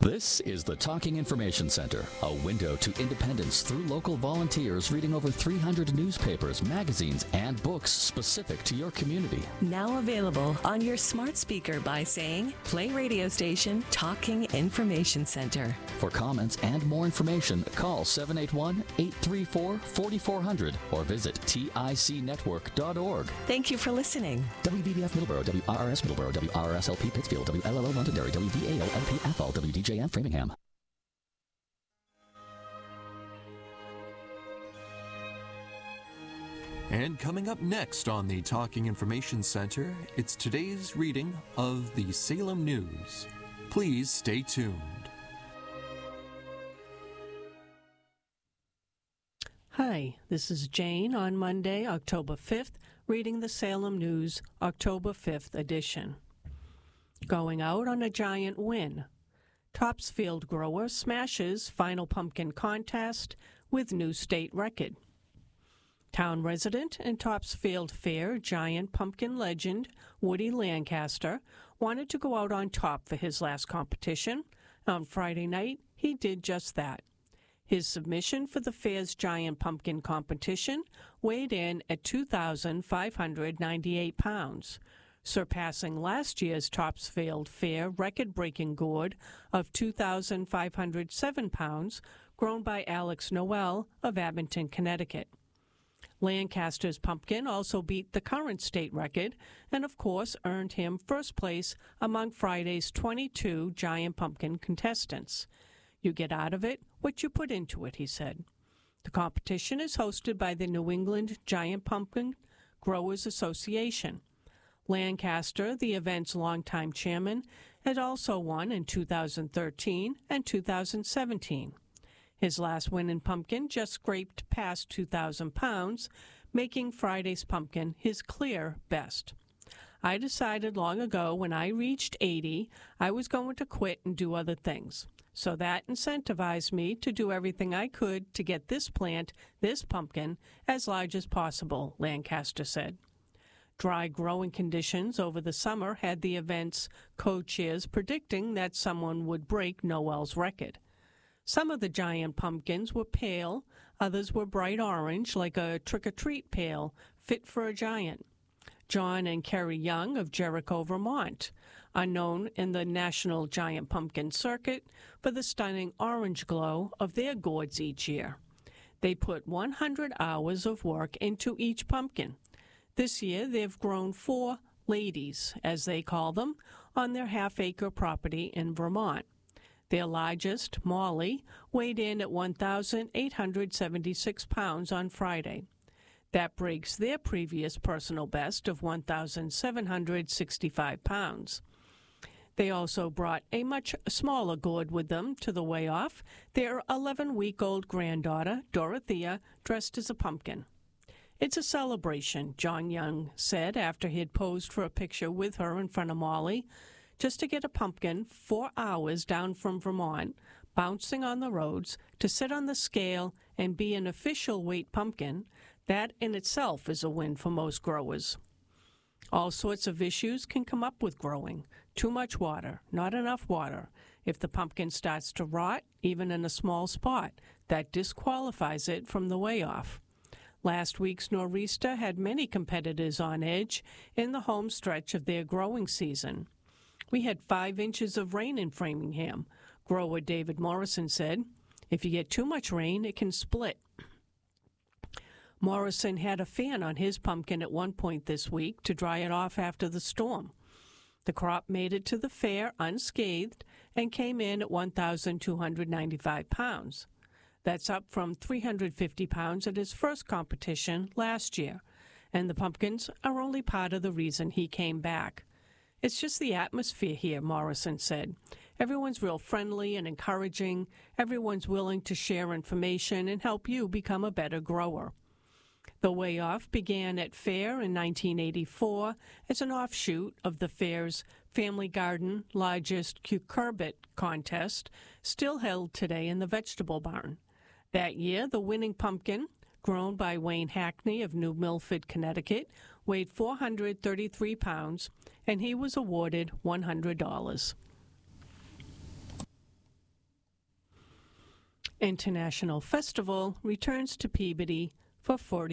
This is the Talking Information Center, a window to independence through local volunteers reading over 300 newspapers, magazines, and books specific to your community. Now available on your smart speaker by saying, play radio station Talking Information Center. For comments and more information, call 781-834-4400 or visit ticnetwork.org. Thank you for listening. WBBF Middleborough, WRRS Middleborough, WRSLP Pittsfield, WLLO Londonderry, WVAO-LP Athol, WDJM Framingham. And coming up next on the Talking Information Center, it's today's reading of the Salem News. Please stay tuned. Hi, this is Jane on Monday, October 5th, reading the Salem News, October 5th edition. Going out on a giant win. Topsfield grower smashes final pumpkin contest with new state record. Town resident and Topsfield Fair giant pumpkin legend Woody Lancaster wanted to go out on top for his last competition. On Friday night, he did just that. His submission for the fair's giant pumpkin competition weighed in at 2,598 pounds, surpassing last year's Topsfield Fair record-breaking gourd of 2,507 pounds, grown by Alex Noel of Abington, Connecticut. Lancaster's pumpkin also beat the current state record and, of course, earned him first place among Friday's 22 giant pumpkin contestants. You get out of it what you put into it, he said. The competition is hosted by the New England Giant Pumpkin Growers Association. Lancaster, the event's longtime chairman, had also won in 2013 and 2017. His last win in pumpkin just scraped past 2,000 pounds, making Friday's pumpkin his clear best. I decided long ago when I reached 80, I was going to quit and do other things. So that incentivized me to do everything I could to get this plant, this pumpkin, as large as possible, Lancaster said. Dry growing conditions over the summer had the event's co-chairs predicting that someone would break Noel's record. Some of the giant pumpkins were pale, others were bright orange, like a trick-or-treat pail, fit for a giant. John and Kerry Young of Jericho, Vermont, are known in the National Giant Pumpkin Circuit for the stunning orange glow of their gourds each year. They put 100 hours of work into each pumpkin. This year, they've grown 4 ladies, as they call them, on their half-acre property in Vermont. Their largest, Molly, weighed in at 1,876 pounds on Friday. That breaks their previous personal best of 1,765 pounds. They also brought a much smaller gourd with them to the weigh-off, their 11-week-old granddaughter, Dorothea, dressed as a pumpkin. It's a celebration, John Young said after he had posed for a picture with her in front of Molly. Just to get a pumpkin 4 hours down from Vermont, bouncing on the roads, to sit on the scale and be an official weight pumpkin, that in itself is a win for most growers. All sorts of issues can come up with growing. Too much water, not enough water. If the pumpkin starts to rot, even in a small spot, that disqualifies it from the weigh-off. Last week's nor'easter had many competitors on edge in the home stretch of their growing season. We had 5 inches of rain in Framingham, grower David Morrison said. If you get too much rain, it can split. Morrison had a fan on his pumpkin at one point this week to dry it off after the storm. The crop made it to the fair unscathed and came in at 1,295 pounds. That's up from 350 pounds at his first competition last year, and the pumpkins are only part of the reason he came back. It's just the atmosphere here, Morrison said. Everyone's real friendly and encouraging. Everyone's willing to share information and help you become a better grower. The weigh-off began at Fair in 1984 as an offshoot of the fair's Family Garden largest cucurbit contest, still held today in the vegetable barn. That year, the winning pumpkin, grown by Wayne Hackney of New Milford, Connecticut, weighed 433 pounds, and he was awarded $100. International Festival returns to Peabody for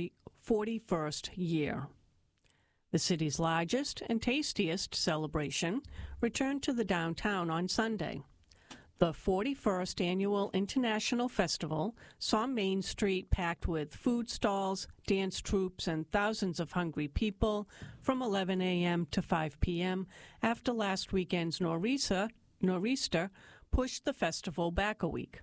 41st year. The city's largest and tastiest celebration returned to the downtown on Sunday. The 41st Annual International Festival saw Main Street packed with food stalls, dance troupes, and thousands of hungry people from 11 a.m. to 5 p.m. after last weekend's nor'easter pushed the festival back a week.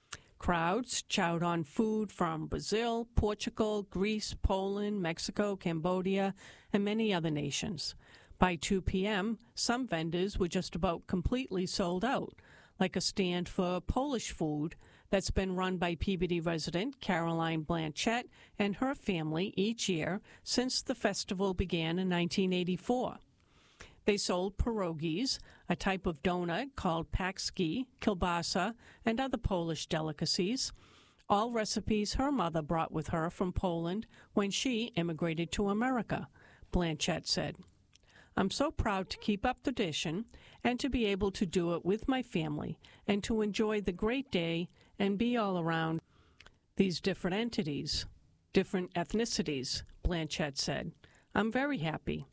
Crowds chowed on food from Brazil, Portugal, Greece, Poland, Mexico, Cambodia, and many other nations. By 2 p.m., some vendors were just about completely sold out, like a stand for Polish food that's been run by Peabody resident Caroline Blanchette and her family each year since the festival began in 1984. They sold pierogies, a type of donut called paczki, kielbasa, and other Polish delicacies, all recipes her mother brought with her from Poland when she immigrated to America, Blanchette said. I'm so proud to keep up the tradition and to be able to do it with my family and to enjoy the great day and be all around these different entities, different ethnicities, Blanchette said. I'm very happy.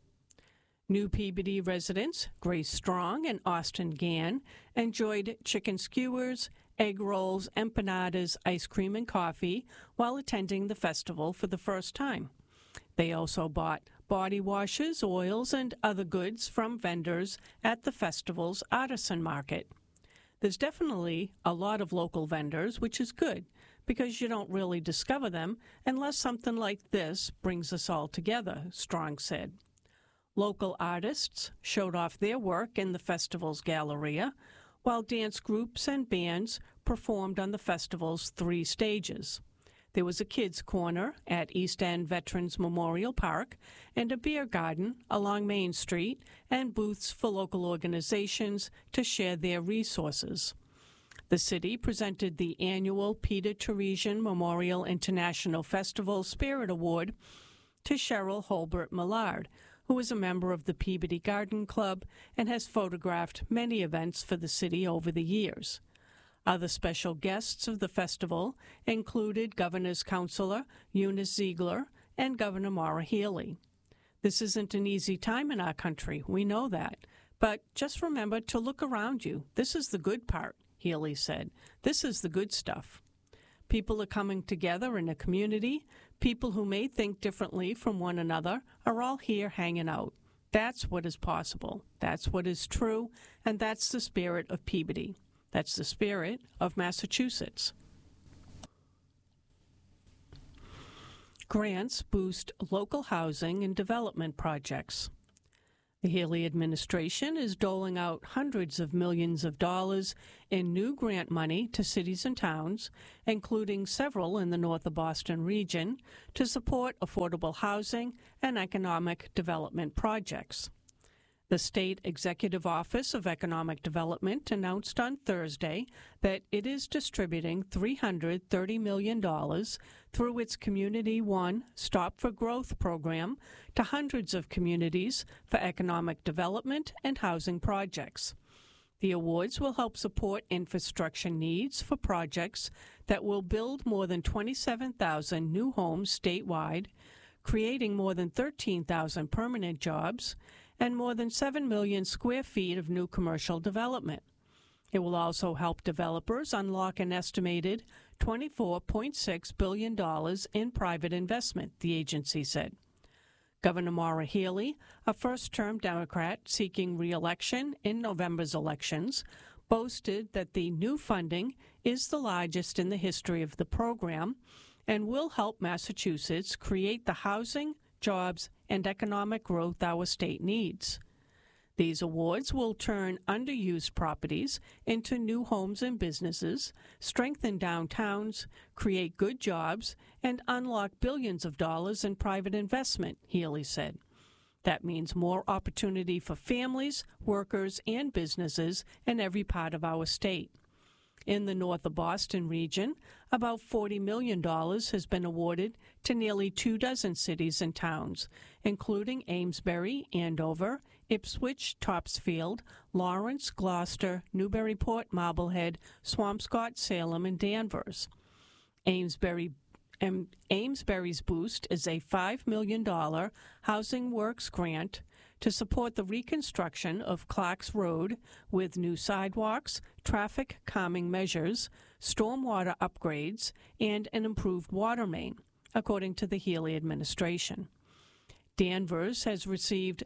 New Peabody residents Grace Strong and Austin Gann enjoyed chicken skewers, egg rolls, empanadas, ice cream, and coffee while attending the festival for the first time. They also bought body washes, oils, and other goods from vendors at the festival's artisan market. There's definitely a lot of local vendors, which is good, because you don't really discover them unless something like this brings us all together, Strong said. Local artists showed off their work in the festival's galleria, while dance groups and bands performed on the festival's 3 stages. There was a kids' corner at East End Veterans Memorial Park and a beer garden along Main Street and booths for local organizations to share their resources. The city presented the annual Peter Teresian Memorial International Festival Spirit Award to Cheryl Holbert Millard, who is a member of the Peabody Garden Club and has photographed many events for the city over the years. Other special guests of the festival included Governor's Counselor Eunice Ziegler and Governor Maura Healey. This isn't an easy time in our country, we know that. But just remember to look around you. This is the good part, Healey said. This is the good stuff. People are coming together in a community. People who may think differently from one another are all here hanging out. That's what is possible. That's what is true. And that's the spirit of Peabody. That's the spirit of Massachusetts. Grants boost local housing and development projects. The Healey administration is doling out hundreds of millions of dollars in new grant money to cities and towns, including several in the north of Boston region, to support affordable housing and economic development projects. The State Executive Office of Economic Development announced on Thursday that it is distributing $330 million through its Community One Stop for Growth program to hundreds of communities for economic development and housing projects. The awards will help support infrastructure needs for projects that will build more than 27,000 new homes statewide, creating more than 13,000 permanent jobs, and more than 7 million square feet of new commercial development. It will also help developers unlock an estimated $24.6 billion in private investment, the agency said. Governor Maura Healey, a first-term Democrat seeking re-election in November's elections, boasted that the new funding is the largest in the history of the program and will help Massachusetts create the housing, jobs, and economic growth our state needs. These awards will turn underused properties into new homes and businesses, strengthen downtowns, create good jobs, and unlock billions of dollars in private investment, Healey said. That means more opportunity for families, workers, and businesses in every part of our state. In the north of Boston region, about $40 million has been awarded to nearly 24 cities and towns, including Amesbury, Andover, Ipswich, Topsfield, Lawrence, Gloucester, Newburyport, Marblehead, Swampscott, Salem, and Danvers. Amesbury's boost is a $5 million Housing Works grant to support the reconstruction of Clark's Road with new sidewalks, traffic calming measures, stormwater upgrades, and an improved water main, according to the Healey administration. Danvers has received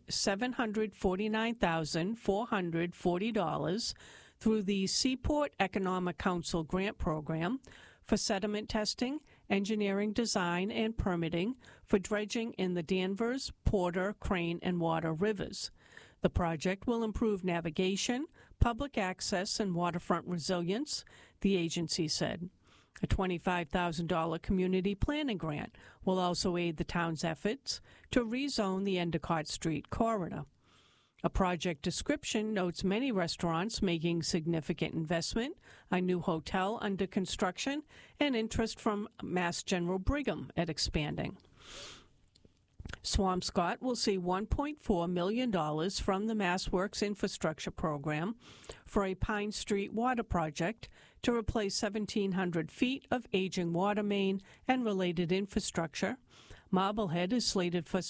$749,440 through the Seaport Economic Council grant program for sediment testing, engineering design, and permitting for dredging in the Danvers, Porter, Crane, and Water rivers. The project will improve navigation, public access, and waterfront resilience, the agency said. A $25,000 community planning grant will also aid the town's efforts to rezone the Endicott Street corridor. A project description notes many restaurants making significant investment, a new hotel under construction, and interest from Mass General Brigham at expanding. Swampscott will see $1.4 million from the MassWorks infrastructure program for a Pine Street water project to replace 1,700 feet of aging water main and related infrastructure. Marblehead is slated for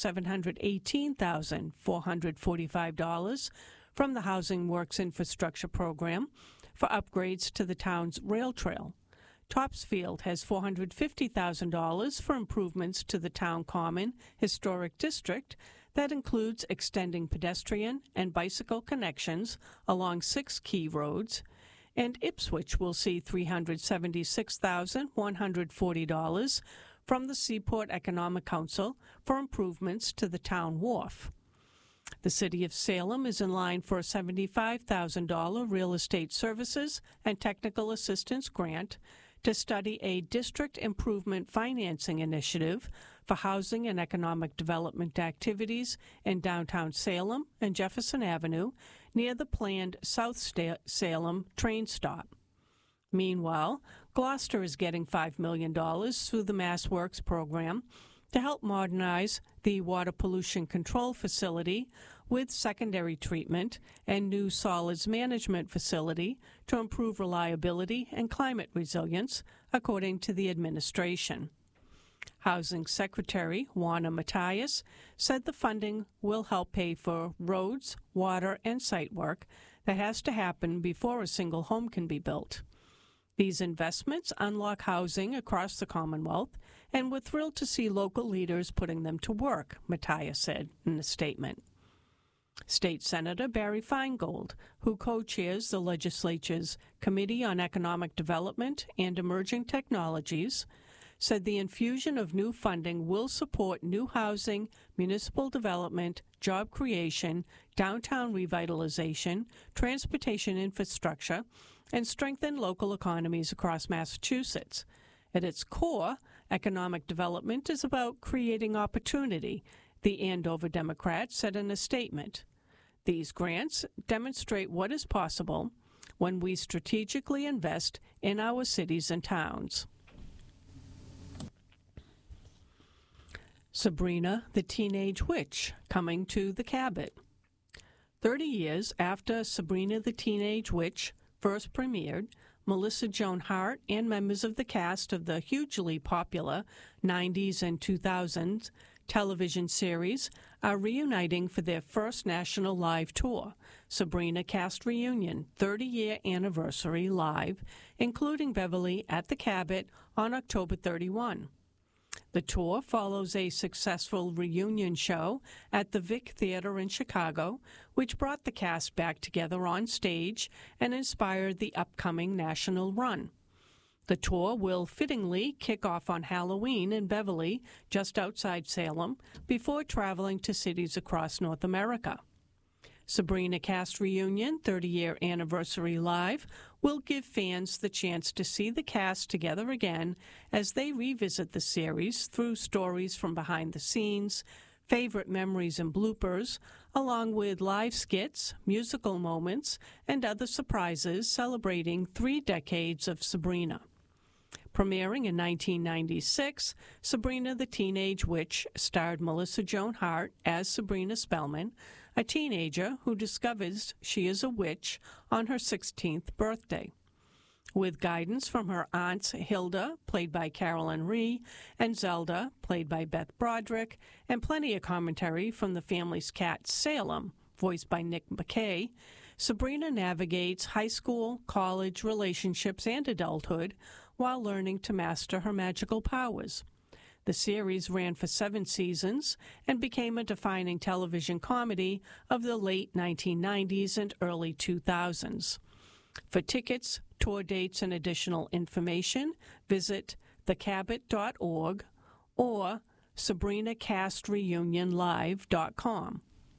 $718,445 from the Housing Works infrastructure program for upgrades to the town's rail trail. Topsfield has $450,000 for improvements to the town common historic district that includes extending pedestrian and bicycle connections along 6 key roads, and Ipswich will see $376,140 from the Seaport Economic Council for improvements to the town wharf. The City of Salem is in line for a $75,000 real estate services and technical assistance grant to study a district improvement financing initiative for housing and economic development activities in downtown Salem and Jefferson Avenue near the planned South Salem train stop. Meanwhile, Gloucester is getting $5 million through the MassWorks program to help modernize the water pollution control facility with secondary treatment and new solids management facility to improve reliability and climate resilience, according to the administration. Housing Secretary Juana Matias said the funding will help pay for roads, water, and site work that has to happen before a single home can be built. These investments unlock housing across the Commonwealth, and we're thrilled to see local leaders putting them to work, Matias said in a statement. State Senator Barry Feingold, who co-chairs the legislature's Committee on Economic Development and Emerging Technologies, said the infusion of new funding will support new housing, municipal development, job creation, downtown revitalization, transportation infrastructure, and strengthen local economies across Massachusetts. At its core, economic development is about creating opportunity, the Andover Democrat said in a statement. These grants demonstrate what is possible when we strategically invest in our cities and towns. Sabrina the Teenage Witch coming to the Cabot. 30 years after Sabrina the Teenage Witch first premiered, Melissa Joan Hart and members of the cast of the hugely popular 90s and 2000s television series are reuniting for their first national live tour, Sabrina Cast Reunion 30-year anniversary live, including Beverly at the Cabot on October 31. The tour follows a successful reunion show at the Vic Theater in Chicago, which brought the cast back together on stage and inspired the upcoming national run. The tour will fittingly kick off on Halloween in Beverly, just outside Salem, before traveling to cities across North America. Sabrina Cast Reunion 30-year anniversary live will give fans the chance to see the cast together again as they revisit the series through stories from behind the scenes, favorite memories and bloopers, along with live skits, musical moments, and other surprises celebrating 3 decades of Sabrina. Premiering in 1996, Sabrina the Teenage Witch starred Melissa Joan Hart as Sabrina Spellman, a teenager who discovers she is a witch on her 16th birthday. With guidance from her aunts Hilda, played by Carolyn Rhee, and Zelda, played by Beth Broderick, and plenty of commentary from the family's cat Salem, voiced by Nick McKay, Sabrina navigates high school, college, relationships, and adulthood while learning to master her magical powers. The series ran for 7 seasons and became a defining television comedy of the late 1990s and early 2000s. For tickets, tour dates, and additional information, visit thecabot.org or sabrinacastreunionlive.com.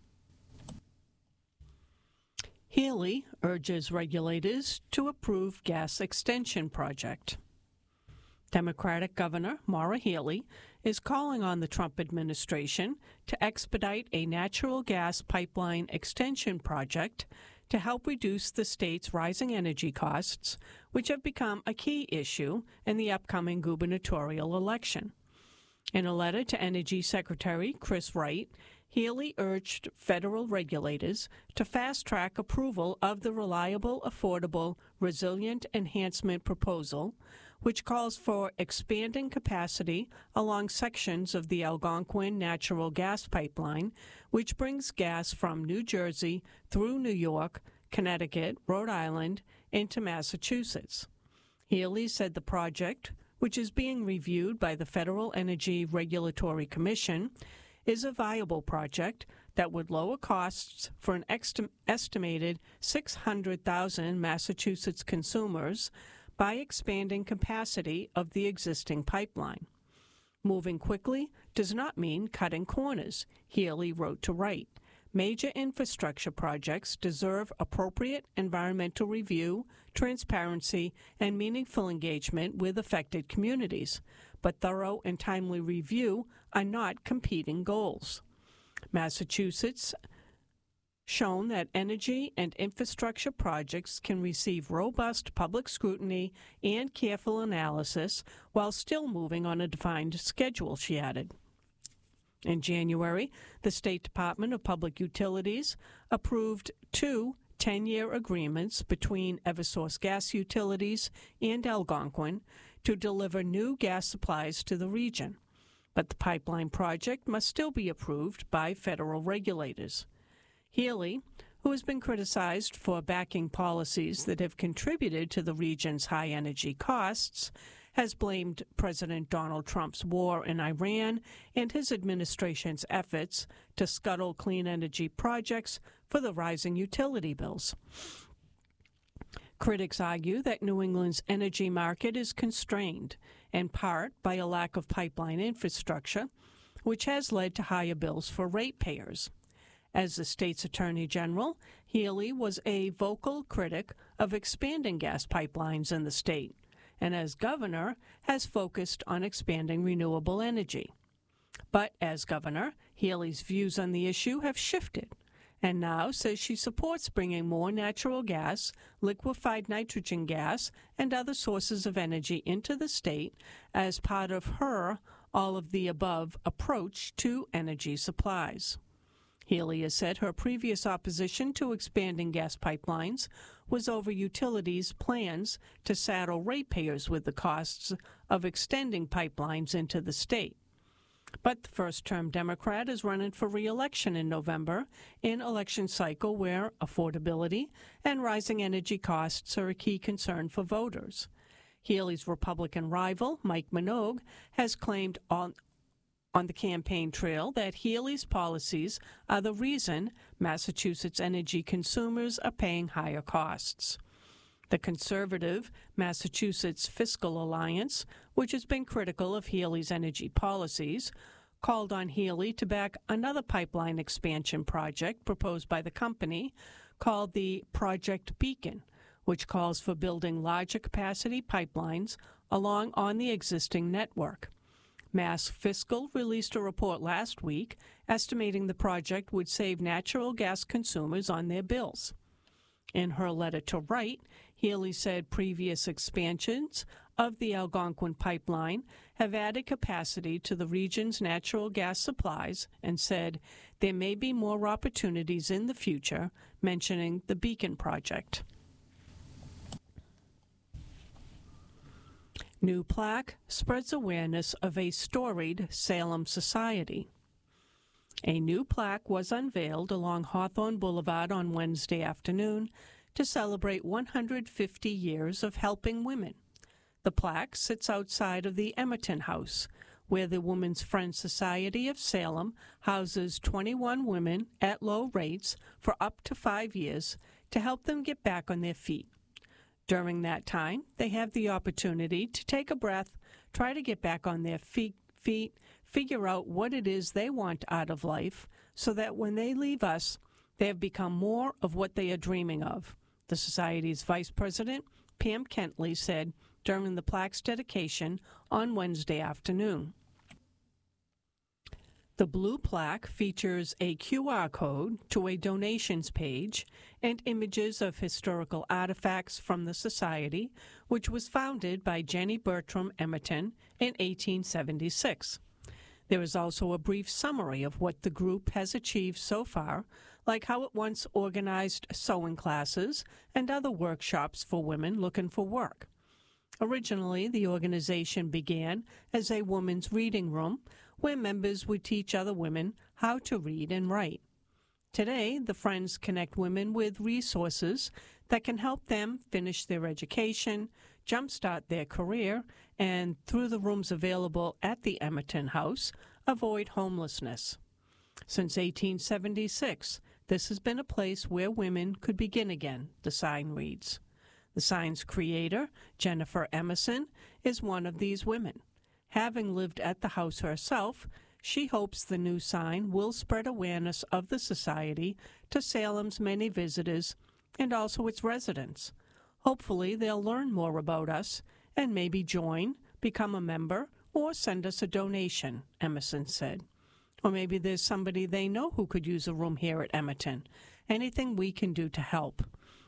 Healy urges regulators to approve gas extension project. Democratic Governor Maura Healey is calling on the Trump administration to expedite a natural gas pipeline extension project to help reduce the state's rising energy costs, which have become a key issue in the upcoming gubernatorial election. In a letter to Energy Secretary Chris Wright, Healey urged federal regulators to fast-track approval of the Reliable, Affordable, Resilient Enhancement Proposal, which calls for expanding capacity along sections of the Algonquin natural gas pipeline, which brings gas from New Jersey through New York, Connecticut, Rhode Island, into Massachusetts. Healey said the project, which is being reviewed by the Federal Energy Regulatory Commission, is a viable project that would lower costs for an estimated 600,000 Massachusetts consumers by expanding capacity of the existing pipeline. Moving quickly does not mean cutting corners, Healey wrote to Wright. Major infrastructure projects deserve appropriate environmental review, transparency, and meaningful engagement with affected communities, but thorough and timely review are not competing goals. Massachusetts shown that energy and infrastructure projects can receive robust public scrutiny and careful analysis while still moving on a defined schedule, she added. In January, the State Department of Public Utilities approved 2 10-year agreements between Eversource Gas Utilities and Algonquin to deliver new gas supplies to the region. But the pipeline project must still be approved by federal regulators. Healey, who has been criticized for backing policies that have contributed to the region's high energy costs, has blamed President Donald Trump's war in Iran and his administration's efforts to scuttle clean energy projects for the rising utility bills. Critics argue that New England's energy market is constrained, in part by a lack of pipeline infrastructure, which has led to higher bills for ratepayers. As the state's Attorney General, Healey was a vocal critic of expanding gas pipelines in the state, and as governor, has focused on expanding renewable energy. But as governor, Healey's views on the issue have shifted, and now says she supports bringing more natural gas, liquefied nitrogen gas, and other sources of energy into the state as part of her all-of-the-above approach to energy supplies. Healey has said her previous opposition to expanding gas pipelines was over utilities' plans to saddle ratepayers with the costs of extending pipelines into the state. But the first-term Democrat is running for re-election in November, in an election cycle where affordability and rising energy costs are a key concern for voters. Healey's Republican rival, Mike Minogue, has claimed on the campaign trail that Healey's policies are the reason Massachusetts energy consumers are paying higher costs. The conservative Massachusetts Fiscal Alliance, which has been critical of Healey's energy policies, called on Healey to back another pipeline expansion project proposed by the company called the Project Beacon, which calls for building larger capacity pipelines on the existing network. Mass Fiscal released a report last week estimating the project would save natural gas consumers on their bills. In her letter to Wright, Healy said previous expansions of the Algonquin pipeline have added capacity to the region's natural gas supplies and said there may be more opportunities in the future, mentioning the Beacon project. New plaque spreads awareness of a storied Salem society. A new plaque was unveiled along Hawthorne Boulevard on Wednesday afternoon to celebrate 150 years of helping women. The plaque sits outside of the Emerton House, where the Women's Friends Society of Salem houses 21 women at low rates for up to 5 years to help them get back on their feet. During that time, they have the opportunity to take a breath, try to get back on their feet, figure out what it is they want out of life, so that when they leave us, they have become more of what they are dreaming of. The Society's Vice President, Pam Kentley, said during the plaque's dedication on Wednesday afternoon. The blue plaque features a QR code to a donations page and images of historical artifacts from the Society, which was founded by Jenny Bertram Emerton in 1876. There is also a brief summary of what the group has achieved so far, like how it once organized sewing classes and other workshops for women looking for work. Originally, the organization began as a women's reading room where members would teach other women how to read and write. Today, the Friends connect women with resources that can help them finish their education, jumpstart their career, and, through the rooms available at the Emerton House, avoid homelessness. Since 1876, this has been a place where women could begin again, the sign reads. The sign's creator, Jennifer Emerson, is one of these women. Having lived at the house herself, she hopes the new sign will spread awareness of the Society to Salem's many visitors and also its residents. Hopefully, they'll learn more about us and maybe join, become a member, or send us a donation, Emerson said. Or maybe there's somebody they know who could use a room here at Emerton. Anything we can do to help.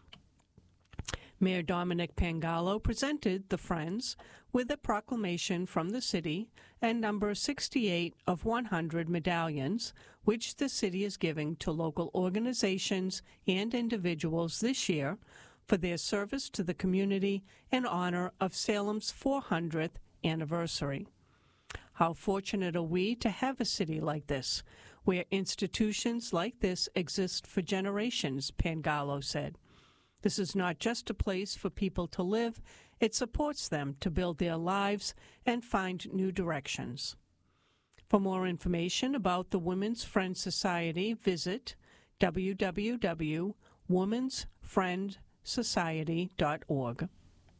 Mayor Dominic Pangallo presented the Friends with a proclamation from the city and number 68 of 100 medallions, which the city is giving to local organizations and individuals this year for their service to the community in honor of Salem's 400th anniversary. How fortunate are we to have a city like this, where institutions like this exist for generations, Pangallo said. This is not just a place for people to live, it supports them to build their lives and find new directions. For more information about the Women's Friends Society, visit www.womensfriendsociety.org.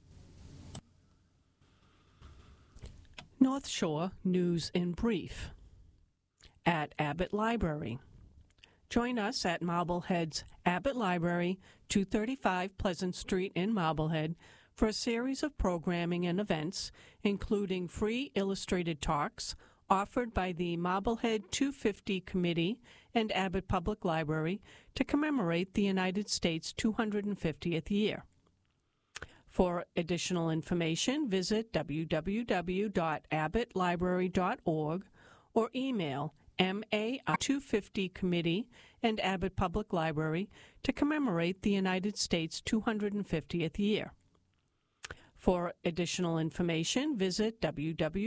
North Shore News in Brief. At Abbott Library. Join us at Marblehead's Abbott Library, 235 Pleasant Street in Marblehead, for a series of programming and events, including free illustrated talks offered by the Marblehead 250 Committee and Abbott Public Library to commemorate the United States' 250th year. For additional information, visit www.abbottlibrary.org or email MA250 Committee and Abbott Public Library to commemorate the United States' 250th year. For additional information, visit www